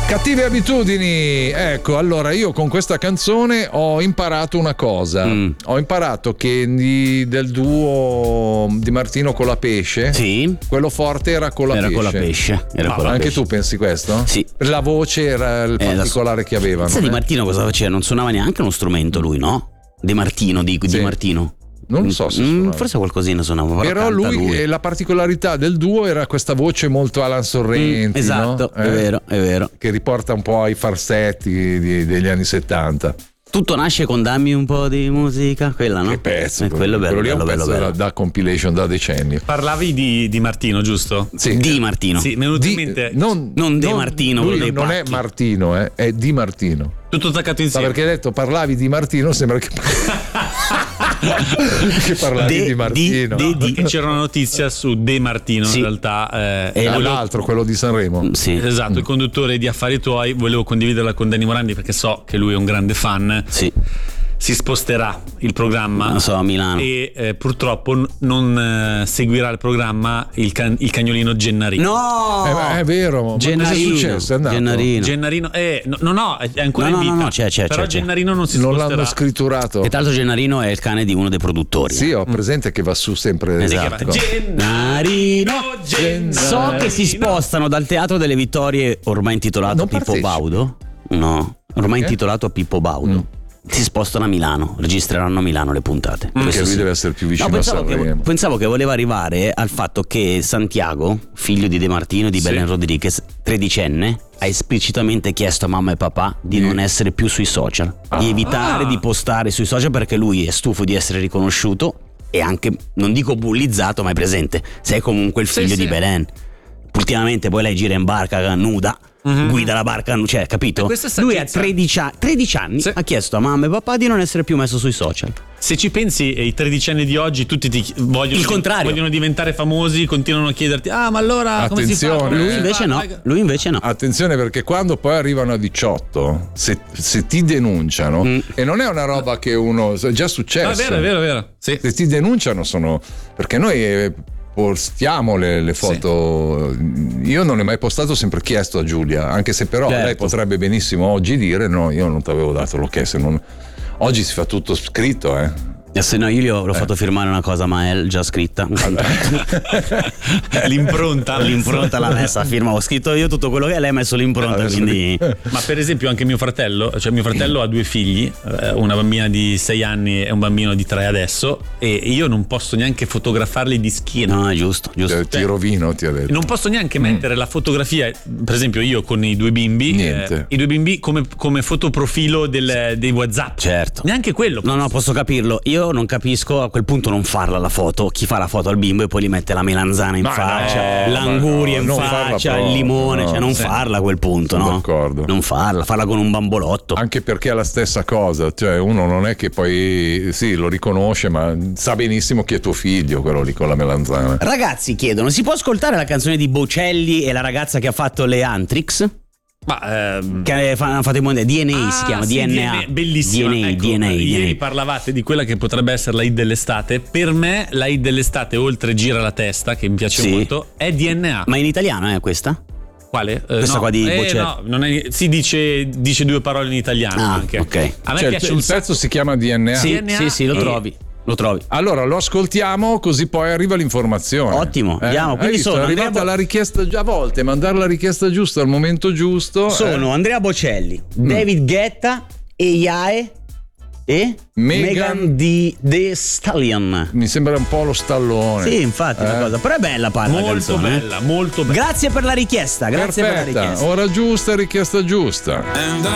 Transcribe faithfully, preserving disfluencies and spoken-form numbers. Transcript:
Cattive abitudini. Ecco, allora io con questa canzone ho imparato una cosa. Mm. Ho imparato che di, del duo Di Martino con la Pesce, sì, quello forte era con la era Pesce. Con la pesce. Era ah, con la anche pesce. Tu pensi questo? Sì. La voce era il eh, particolare che avevano. Sai, Di Martino cosa faceva? Non suonava neanche uno strumento lui, no? Di Martino, di, sì. Di Martino. Non lo so se mm, forse qualcosina suonava. Però, però lui, lui. La particolarità del duo era questa voce molto Alan Sorrenti, mm, esatto, no? È eh, vero, è vero. Che riporta un po' ai farsetti di, degli anni settanta. Tutto nasce con Dammi un po' di musica, quella, no? Che pezzo, eh, quello bello, quello lì è un bello, pezzo bello, da, bello. da compilation, da decenni. Parlavi di, di Martino, giusto? Sì. Di Martino. Sì, mi è venuto in mente. Non, non De Martino, lui dei non pacchi. è Martino, eh, è Di Martino. Tutto attaccato insieme. Ma perché hai detto parlavi di Martino, sembra che che parlavi De, di Martino. Di, No, di, perché c'era una notizia su De Martino, sì. in realtà. Eh, e ah, l'altro, quello di Sanremo. Sì. Esatto, mm. il conduttore di Affari Tuoi, volevo condividerla con Danny Morandi perché so che lui è un grande fan. Sì. Si sposterà il programma, non so, a Milano, e eh, purtroppo n- non eh, seguirà il programma il, can- il cagnolino Gennarino. No, eh, è vero. Gennarino. Cosa è successo? È andato? Gennarino. Gennarino, eh, no, no, no, è ancora no, in no, vita. no, c'è, c'è, però c'è, Gennarino non si non sposterà. l'hanno scritturato. E tra l'altro Gennarino è il cane di uno dei produttori. Sì, ho presente che va su sempre. Esatto. Gennarino, Gennarino. So che si spostano dal Teatro delle Vittorie, ormai intitolato Non Pippo partecipi. Baudo. No, ormai Eh? intitolato a Pippo Baudo. Mm. Si spostano a Milano, registreranno a Milano le puntate. Perché Questo lui sì. deve essere più vicino No, a pensavo, che, Sanremo. pensavo che voleva arrivare al fatto che Santiago, figlio di De Martino e di Sì. Belen Rodriguez, tredicenne, ha esplicitamente chiesto a mamma e papà di Sì. non essere più sui social, di evitare Ah. di postare sui social perché lui è stufo di essere riconosciuto e anche, non dico bullizzato, ma è presente. Sei comunque il figlio Sì, di sì. Belen. Ultimamente poi lei gira in barca nuda, Mhm. guida la barca, cioè, capito? E questa è Lui ha saggezza. tredici, a- tredici anni, Sì. ha chiesto a mamma e papà di non essere più messo sui social. Se ci pensi, i tredicenni di oggi tutti ti vogliono, Il contrario. vogliono diventare famosi, continuano a chiederti: ah, ma allora come si fa? Attenzione. Come Lui si invece fa? no, lui invece no. Attenzione, perché quando poi arrivano a diciotto, se, se ti denunciano, Mm. e non è una roba che uno. È già successo. Ah, è vero, è vero, è vero. Sì. Se ti denunciano sono. Perché noi eh, postiamo le, le foto. Io non ne ho mai postato, ho sempre chiesto a Giulia, anche se però Certo. lei potrebbe benissimo oggi dire: no, io non ti avevo dato l'ok. Se non... Oggi si fa tutto scritto, eh. E se no io gli ho l'ho fatto firmare una cosa, ma è già scritta. L'impronta. L'impronta l'ha messa, firma, ho scritto io tutto quello che lei ha messo l'impronta, Adesso quindi Ma per esempio anche mio fratello, cioè mio fratello ha due figli, eh, una bambina di sei anni e un bambino di tre adesso, e io non posso neanche fotografarli di schiena. no, è giusto, giusto. Ti rovino, ti ha detto. Non posso neanche mettere la fotografia, per esempio io con i due bimbi, Niente. eh, i due bimbi come, come fotoprofilo del, dei WhatsApp. Certo. Neanche quello. No, no, posso capirlo. Io non capisco a quel punto non farla la foto. Chi fa la foto al bimbo e poi gli mette la melanzana in Ma faccia, no, l'anguria ma in no, non farla faccia, il proprio, limone, no. cioè non Sì. farla a quel punto, Sono no? d'accordo. Non farla, farla con un bambolotto. Anche perché è la stessa cosa, cioè uno non è che poi sì, lo riconosce, ma sa benissimo chi è tuo figlio, quello lì con la melanzana. Ragazzi chiedono, si può ascoltare la canzone di Bocelli e la ragazza che ha fatto le Antrix? Ma ehm, Che hanno fatto il mondo D N A, ah, si chiama sì, D N A. bellissima. D N A, Ecco, D N A, ieri D N A. parlavate di quella che potrebbe essere la hit dell'estate. Per me la hit dell'estate, oltre Gira la testa, che mi piace Sì. molto, è D N A. Ma in italiano è questa? Quale? Eh, Questa no. qua di eh, Bocelli. no, non è, si dice, dice due parole in italiano Ah, anche. ok. A me Cioè, piace il, un il pezzo si chiama D N A. Sì, D N A sì, sì, lo e- trovi. Lo trovi. Allora lo ascoltiamo, così poi arriva l'informazione. Ottimo, andiamo. Hai Quindi visto? sono è arrivata Andrea Bo- la richiesta già a volte, mandare la richiesta giusta al momento giusto. Sono eh. Andrea Bocelli, David Guetta e Iae e Megan- Megan di The Stallion. Mi sembra un po' lo stallone. Sì, infatti, una Eh. cosa. Però è bella pare la molto canzone. eh. bella, molto bella. Grazie per la richiesta, grazie per la Perfetta, richiesta. ora giusta, richiesta giusta. And